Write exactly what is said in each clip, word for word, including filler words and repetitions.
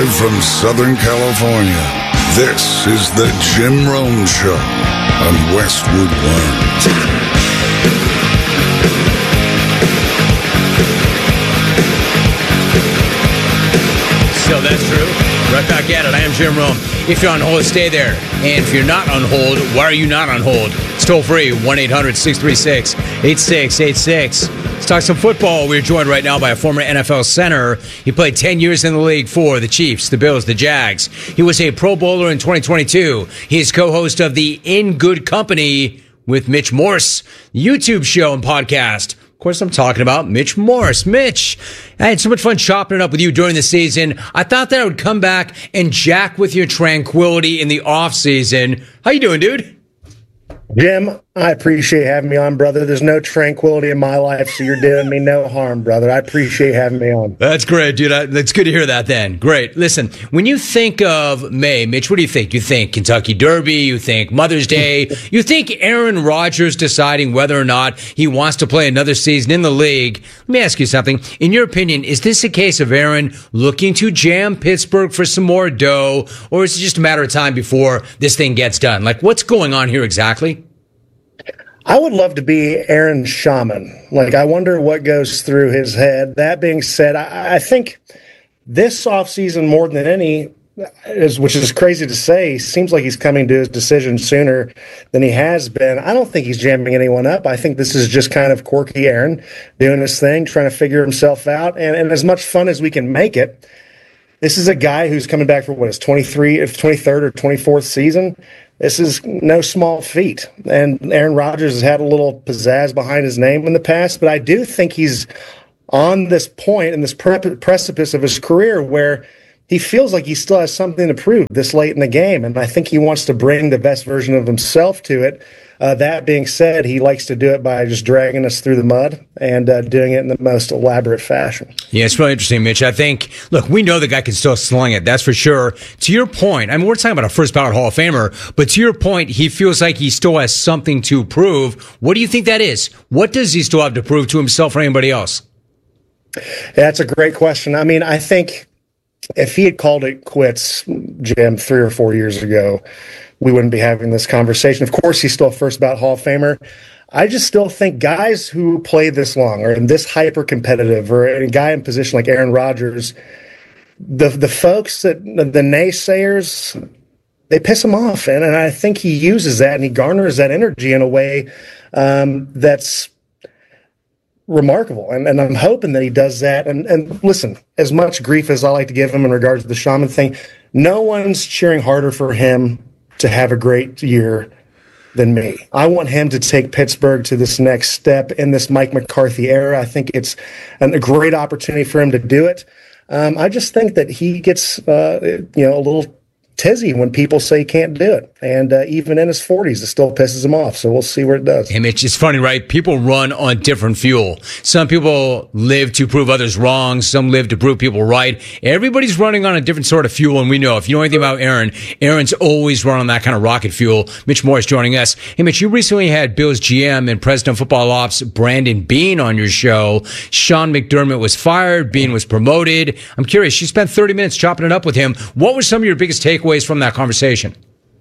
Live from Southern California, this is the Jim Rome Show on Westwood One. So that's true. Right back at it. I am Jim Rome. If you're on hold, stay there. And if you're not on hold, why are you not on hold? It's toll free, one eight hundred six three six eight six eight six. Let's talk some football. We're joined right now by a former N F L center. He played ten years in the league for the Chiefs, the Bills, the Jags. He was a Pro Bowler in twenty twenty-two. He is co-host of the In Good Company with Mitch Morse YouTube show and podcast. Of course, I'm talking about Mitch Morse. Mitch, I had so much fun chopping it up with you during the season. I thought that I would come back and jack with your tranquility in the off season. How you doing, dude? Jim, I appreciate having me on, brother. There's no tranquility in my life, so you're doing me no harm, brother. I appreciate having me on. That's great, dude. I, that's good to hear that then. Great. Listen, when you think of May, Mitch, what do you think? You think Kentucky Derby, you think Mother's Day, you think Aaron Rodgers deciding whether or not he wants to play another season in the league. Let me ask you something. In your opinion, is this a case of Aaron looking to jam Pittsburgh for some more dough, or is it just a matter of time before this thing gets done? Like, what's going on here exactly? I would love to be Aaron Shaman. Like, I wonder what goes through his head. That being said, I, I think this offseason more than any, is, which is crazy to say, seems like he's coming to his decision sooner than he has been. I don't think he's jamming anyone up. I think this is just kind of quirky Aaron doing his thing, trying to figure himself out. And, and as much fun as we can make it, this is a guy who's coming back for what is twenty-three, twenty-third or twenty-fourth season. This is no small feat. And Aaron Rodgers has had a little pizzazz behind his name in the past, but I do think he's on this point in this pre- precipice of his career where he feels like he still has something to prove this late in the game. And I think he wants to bring the best version of himself to it. Uh, that being said, he likes to do it by just dragging us through the mud and uh, doing it in the most elaborate fashion. Yeah, it's really interesting, Mitch. I think, look, we know the guy can still sling it. That's for sure. To your point, I mean, we're talking about a first ballot Hall of Famer, but to your point, he feels like he still has something to prove. What do you think that is? What does he still have to prove to himself or anybody else? Yeah, that's a great question. I mean, I think if he had called it quits, Jim, three or four years ago, we wouldn't be having this conversation. Of course, he's still a first ballot Hall of Famer. I just still think guys who play this long or in this hyper competitive, or a guy in position like Aaron Rodgers, the the folks that the naysayers, they piss him off, and, and I think he uses that and he garners that energy in a way um, that's remarkable. And, and I'm hoping that he does that. And, and listen, as much grief as I like to give him in regards to the Shaman thing, no one's cheering harder for him to have a great year than me. I want him to take Pittsburgh to this next step in this Mike McCarthy era. I think it's an, a great opportunity for him to do it. Um, I just think that he gets, uh, you know, a little tizzy when people say he can't do it. And uh, even in his forties, it still pisses him off. So we'll see where it does. Hey, Mitch, it's funny, right? People run on different fuel. Some people live to prove others wrong. Some live to prove people right. Everybody's running on a different sort of fuel. And we know, if you know anything about Aaron, Aaron's always run on that kind of rocket fuel. Mitch Morse joining us. Hey, Mitch, you recently had Bills G M and President of Football Ops Brandon Beane on your show. Sean McDermott was fired. Beane was promoted. I'm curious, you spent thirty minutes chopping it up with him. What were some of your biggest takeaways from that conversation?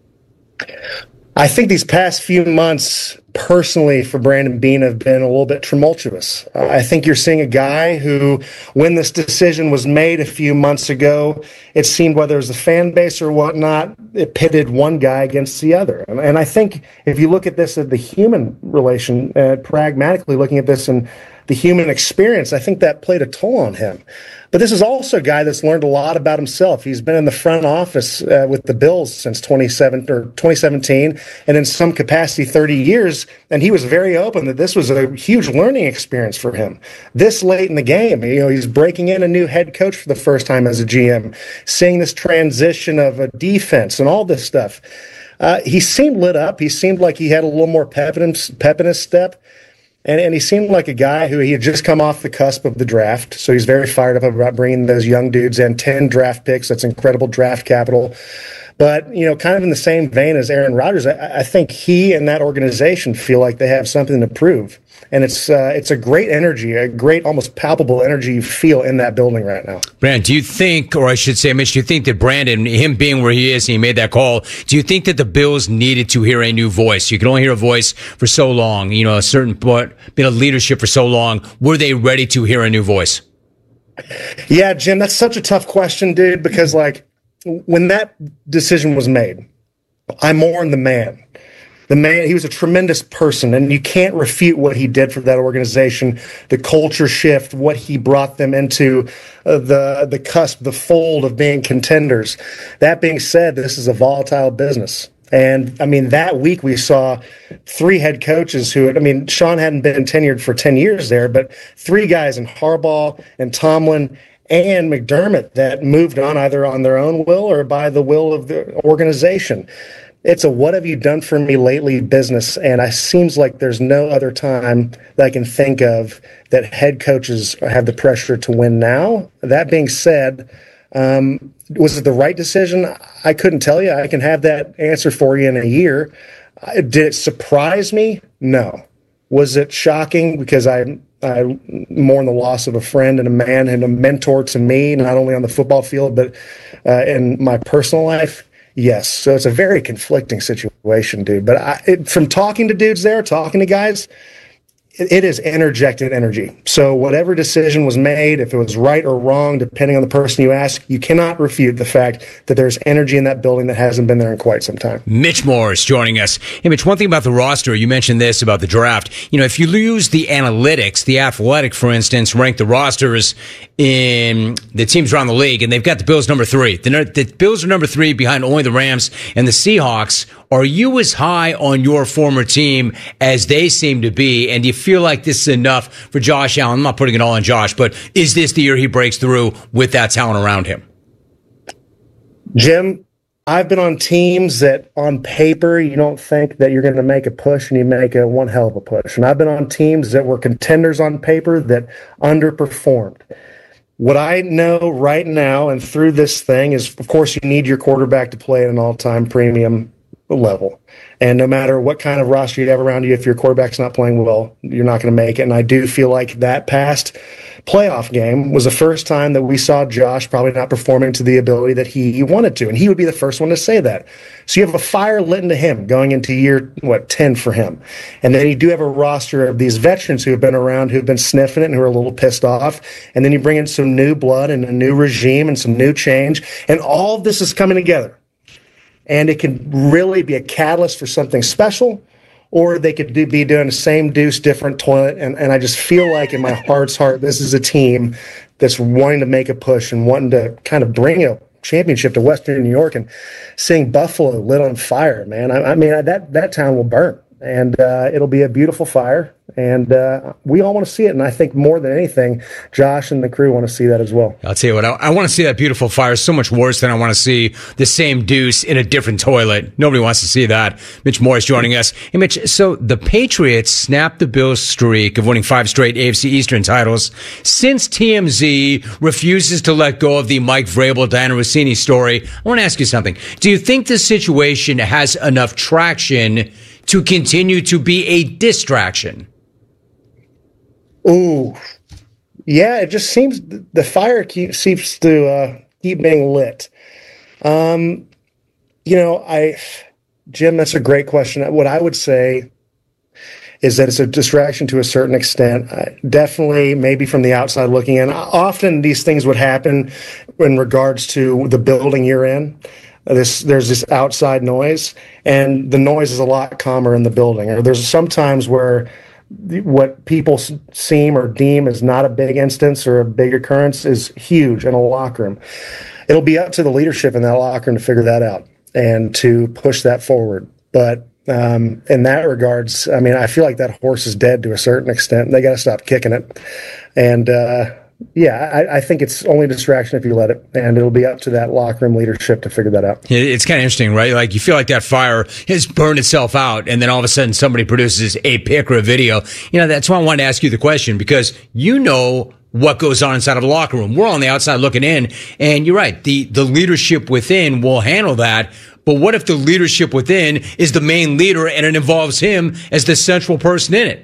I think these past few months, personally, for Brandon Beane have been a little bit tumultuous. Uh, I think you're seeing a guy who, when this decision was made a few months ago, it seemed, whether it was the fan base or whatnot, it pitted one guy against the other. And, and I think if you look at this as the human relation, uh, pragmatically looking at this and the human experience, I think that played a toll on him. But this is also a guy that's learned a lot about himself. He's been in the front office uh, with the Bills since twenty seventeen, and in some capacity thirty years, and he was very open that this was a huge learning experience for him. This late in the game, you know, he's breaking in a new head coach for the first time as a G M, seeing this transition of a defense and all this stuff. Uh, he seemed lit up. He seemed like he had a little more pep in, his, pep in his step. And, and he seemed like a guy who he had just come off the cusp of the draft. So he's very fired up about bringing those young dudes in. ten draft picks. That's incredible draft capital. But, you know, kind of in the same vein as Aaron Rodgers, I, I think he and that organization feel like they have something to prove. And it's uh, it's a great energy, a great, almost palpable energy you feel in that building right now. Brandon, do you think, or I should say, Mitch, do you think that Brandon, him being where he is, and he made that call, do you think that the Bills needed to hear a new voice? You can only hear a voice for so long, you know, a certain, but been a leadership for so long. Were they ready to hear a new voice? Yeah, Jim, that's such a tough question, dude, because, like, when that decision was made, I mourn the man. The man, he was a tremendous person, and you can't refute what he did for that organization, the culture shift, what he brought them into uh, the the cusp, the fold of being contenders. That being said, this is a volatile business. And, I mean, that week we saw three head coaches who, I mean, Sean hadn't been tenured for ten years there, but three guys in Harbaugh and Tomlin and McDermott that moved on either on their own will or by the will of the organization. It's a what have you done for me lately business, and it seems like there's no other time that I can think of that head coaches have the pressure to win now. That being said, um, was it the right decision? I couldn't tell you. I can have that answer for you in a year. Did it surprise me? No. Was it shocking because I I mourn the loss of a friend and a man and a mentor to me, not only on the football field but uh, in my personal life? Yes. So it's a very conflicting situation, dude. But I, it, from talking to dudes there, talking to guys, it, it is interjected energy. So whatever decision was made, if it was right or wrong, depending on the person you ask, you cannot refute the fact that there's energy in that building that hasn't been there in quite some time. Mitch Morris joining us. Hey, Mitch, one thing about the roster, you mentioned this about the draft. You know, if you use the analytics, the Athletic, for instance, rank the rosters in the teams around the league, and they've got the Bills number three. The, the Bills are number three behind only the Rams and the Seahawks. Are you as high on your former team as they seem to be? And do you feel like this is enough for Josh Allen? I'm not putting it all on Josh, but is this the year he breaks through with that talent around him? Jim, I've been on teams that on paper you don't think that you're going to make a push, and you make a one hell of a push. And I've been on teams that were contenders on paper that underperformed. What I know right now and through this thing is, of course, you need your quarterback to play at an all-time premium level. And no matter what kind of roster you have around you, if your quarterback's not playing well, you're not going to make it. And I do feel like that past playoff game was the first time that we saw Josh probably not performing to the ability that he wanted to. And he would be the first one to say that. So you have a fire lit into him going into year, what, ten for him. And then you do have a roster of these veterans who have been around, who've been sniffing it and who are a little pissed off. And then you bring in some new blood and a new regime and some new change. And all of this is coming together. And it can really be a catalyst for something special, or they could do, be doing the same deuce, different toilet. And, and I just feel like in my heart's heart, this is a team that's wanting to make a push and wanting to kind of bring a championship to Western New York. And seeing Buffalo lit on fire, man, I, I mean, that, that town will burn. And uh, it'll be a beautiful fire. And uh, we all want to see it. And I think more than anything, Josh and the crew want to see that as well. I'll tell you what, I, I want to see that beautiful fire so much worse than I want to see the same deuce in a different toilet. Nobody wants to see that. Mitch Morris joining us. Hey, Mitch, so the Patriots snapped the Bills' streak of winning five straight A F C Eastern titles. Since T M Z refuses to let go of the Mike Vrabel, Diana Rossini story, I want to ask you something. Do you think this situation has enough traction to continue to be a distraction? Ooh, yeah, it just seems the fire keep, seems to uh, keep being lit. Um, you know, I, Jim, that's a great question. What I would say is that it's a distraction to a certain extent. I, definitely, maybe from the outside looking in. Often these things would happen in regards to the building you're in. This, there's this outside noise, and the noise is a lot calmer in the building. Or there's sometimes where what people seem or deem as not a big instance or a big occurrence is huge in a locker room. It'll be up to the leadership in that locker room to figure that out and to push that forward. But um, in that regards, I mean, I feel like that horse is dead to a certain extent. They got to stop kicking it. And, uh, yeah, I, I think it's only a distraction if you let it, and it'll be up to that locker room leadership to figure that out. It's kind of interesting, right? Like, you feel like that fire has burned itself out, and then all of a sudden somebody produces a pic or a video. You know, that's why I wanted to ask you the question, because you know what goes on inside of a locker room. We're on the outside looking in, and you're right, the, the leadership within will handle that. But what if the leadership within is the main leader and it involves him as the central person in it?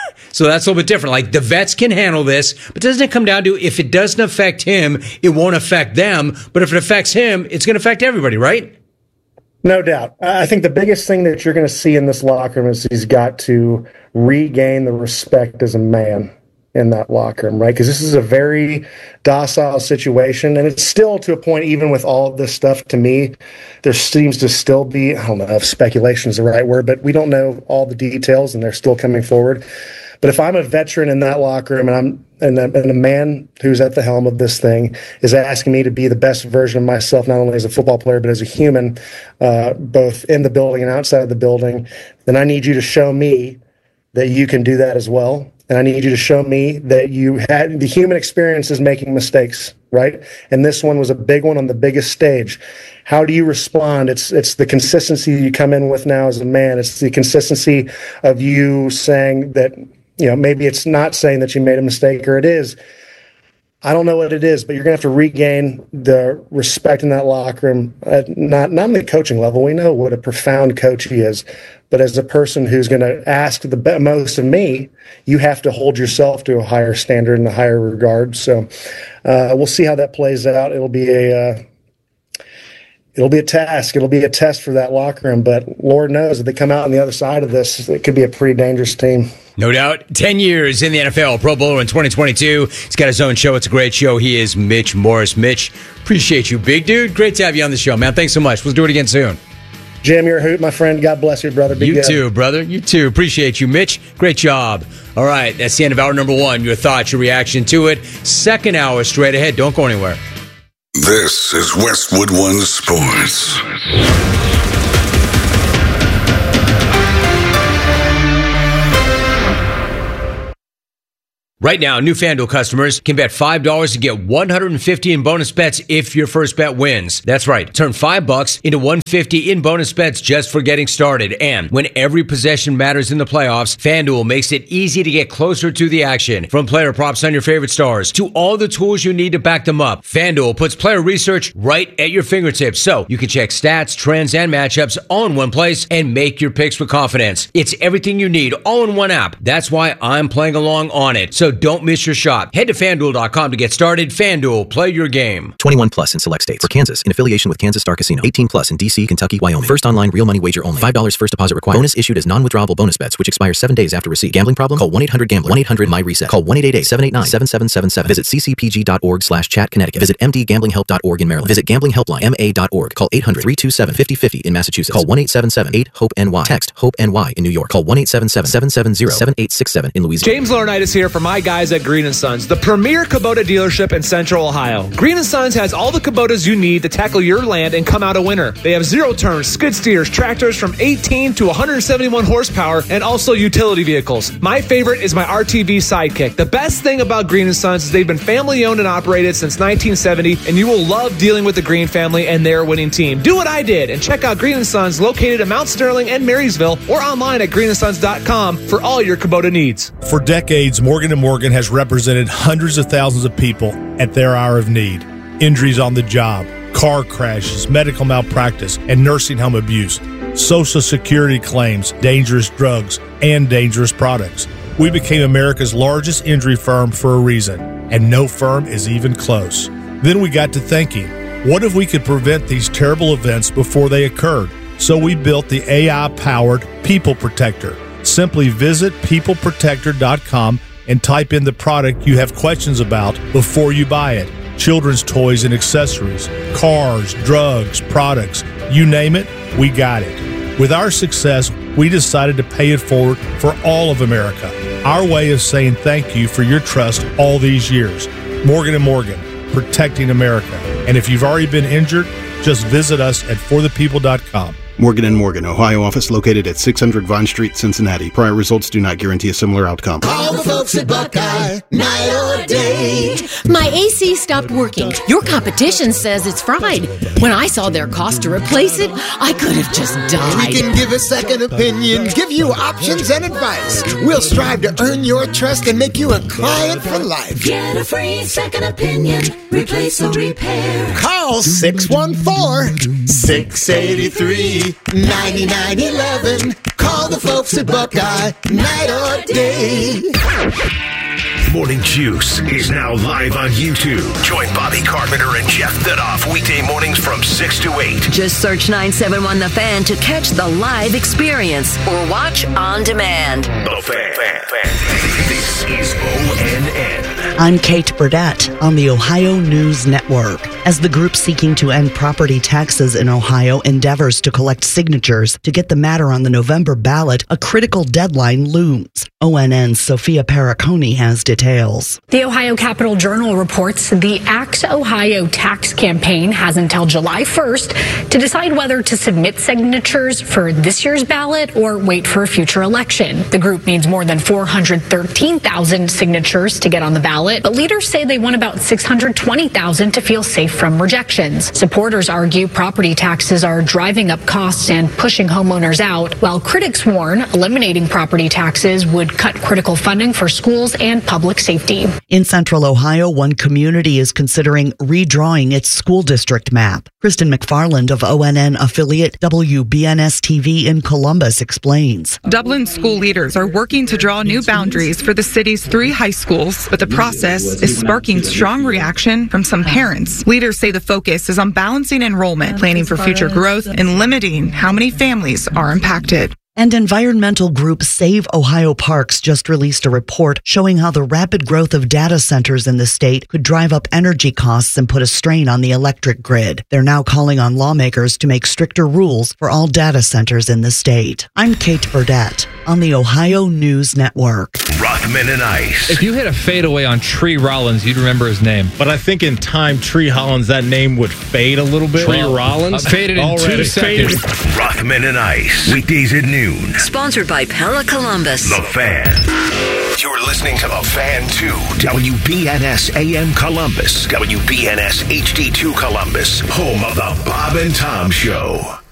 So that's a little bit different. Like, the vets can handle this, but doesn't it come down to, if it doesn't affect him, it won't affect them. But if it affects him, it's going to affect everybody, right? No doubt. I think the biggest thing that you're going to see in this locker room is he's got to regain the respect as a man in that locker room, right? Because this is a very docile situation, and it's still to a point, even with all of this stuff, to me, there seems to still be, I don't know if speculation is the right word, but we don't know all the details, and they're still coming forward. But if I'm a veteran in that locker room, and I'm and a, and a man who's at the helm of this thing is asking me to be the best version of myself, not only as a football player but as a human, uh, both in the building and outside of the building, then I need you to show me that you can do that as well. And I need you to show me that you had the human experience is making mistakes, right? And this one was a big one on the biggest stage. How do you respond? It's it's the consistency you come in with now as a man. It's the consistency of you saying that, you know, maybe it's not saying that you made a mistake, or it is. I don't know what it is, but you're going to have to regain the respect in that locker room. Uh, not not on the coaching level. We know what a profound coach he is, but as a person who's going to ask the be- most of me, you have to hold yourself to a higher standard and a higher regard. So uh, we'll see how that plays out. It'll be a uh, it'll be a task. It'll be a test for that locker room. But Lord knows, if they come out on the other side of this, it could be a pretty dangerous team. No doubt. Ten years in the N F L, Pro Bowler in twenty twenty-two. He's got his own show. It's a great show. He is Mitch Morris. Mitch, appreciate you, big dude. Great to have you on the show, man. Thanks so much. We'll do it again soon. Jim, you're a hoot, my friend. God bless you, brother. Be you good. too, brother. You too. Appreciate you, Mitch. Great job. All right, that's the end of hour number one. Your thoughts, your reaction to it. Second hour straight ahead. Don't go anywhere. This is Westwood One Sports. Right now, new FanDuel customers can bet five dollars to get one hundred fifty dollars in bonus bets if your first bet wins. That's right. Turn five bucks into one hundred fifty dollars in bonus bets just for getting started. And when every possession matters in the playoffs, FanDuel makes it easy to get closer to the action. From player props on your favorite stars to all the tools you need to back them up, FanDuel puts player research right at your fingertips, so you can check stats, trends, and matchups all in one place and make your picks with confidence. It's everything you need all in one app. That's why I'm playing along on it. So don't miss your shot. Head to FanDuel dot com to get started. FanDuel, play your game. twenty-one plus in select states. For Kansas, in affiliation with Kansas Star Casino. eighteen plus in D C, Kentucky, Wyoming. First online real money wager only. five dollars first deposit required. Bonus issued as non-withdrawable bonus bets, which expire seven days after receipt. Gambling problem? Call one eight hundred gambler. one eight hundred my reset. Call one eight eight eight, seven eight nine, seven seven seven seven. Visit c c p g dot org slash chat Connecticut. Visit m d gambling help dot org in Maryland. Visit gambling helpline m a dot org. Call eight hundred, three two seven, five zero five zero in Massachusetts. Call one eight seven seven, eight, hope N Y. Text HOPE N Y in New York. Call one eight seven seven, seven seven zero, seven eight six seven in Louisiana. James Laurinaitis here for my guys at Green and Sons, the premier Kubota dealership in Central Ohio. Green and Sons has all the Kubotas you need to tackle your land and come out a winner. They have zero turns, skid steers, tractors from eighteen to one hundred seventy-one horsepower, and also utility vehicles. My favorite is my R T V Sidekick. The best thing about Green and Sons is they've been family owned and operated since nineteen seventy, and you will love dealing with the Green family and their winning team. Do what I did and check out Green and Sons, located in Mount Sterling and Marysville, or online at green and sons dot com for all your Kubota needs. For decades, Morgan and Morgan has represented hundreds of thousands of people at their hour of need. Injuries on the job, car crashes, medical malpractice, and nursing home abuse, Social Security claims, dangerous drugs, and dangerous products. We became America's largest injury firm for a reason, and no firm is even close. Then we got to thinking, what if we could prevent these terrible events before they occurred? So we built the A I-powered People Protector. Simply visit people protector dot com and type in the product you have questions about before you buy it. Children's toys and accessories, cars, drugs, products, you name it, we got it. With our success, we decided to pay it forward for all of America. Our way of saying thank you for your trust all these years. Morgan and Morgan, protecting America. And if you've already been injured, just visit us at for the people dot com. Morgan and Morgan, Ohio office located at six hundred Vine Street, Cincinnati. Prior results do not guarantee a similar outcome. Call the folks at Buckeye, night or day. My A C stopped working. Your competition says it's fried. When I saw their cost to replace it, I could have just died. We can give a second opinion, give you options and advice. We'll strive to earn your trust and make you a client for life. Get a free second opinion, replace or repair. Call six one four, six eight three, nine nine one one. Call all the folks at Buckeye, night or day. Morning Juice is now live on YouTube. Join Bobby Carpenter and Jeff Thidoff weekday mornings from six to eight. Just search nine seven one The Fan to catch the live experience or watch on demand. The Fan. fan, fan. This is O N N. I'm Kate Burdett on the Ohio News Network. As the group seeking to end property taxes in Ohio endeavors to collect signatures to get the matter on the November ballot, a critical deadline looms. O N N's Sophia Paraconi has details. The Ohio Capital Journal reports the Axe Ohio tax campaign has until July first to decide whether to submit signatures for this year's ballot or wait for a future election. The group needs more than four hundred thirteen thousand signatures to get on the ballot, but leaders say they want about six hundred twenty thousand to feel safe from rejections. Supporters argue property taxes are driving up costs and pushing homeowners out, while critics warn eliminating property taxes would cut critical funding for schools and public safety. In central Ohio, one community is considering redrawing its school district map. Kristen McFarland of O N N affiliate W B N S T V in Columbus explains. Dublin school leaders are working to draw new boundaries for the city's three high schools, but the process is sparking strong reaction from some parents. Leaders say the focus is on balancing enrollment, planning for future growth, and limiting how many families are impacted. And environmental group Save Ohio Parks just released a report showing how the rapid growth of data centers in the state could drive up energy costs and put a strain on the electric grid. They're now calling on lawmakers to make stricter rules for all data centers in the state. I'm Kate Burdett on the Ohio News Network. Rothman and Ice. If you hit a fadeaway on Tree Rollins, you'd remember his name. But I think in time, Tree Hollins, that name would fade a little bit. Tree well, Rollins? Uh, faded in Already two seconds. Faded. Rothman and Ice. Weekdays at noon. Sponsored by Pella Columbus. The Fan. You're listening to The Fan two. W B N S A M Columbus. W B N S H D two Columbus. Home of the Bob and Tom Show.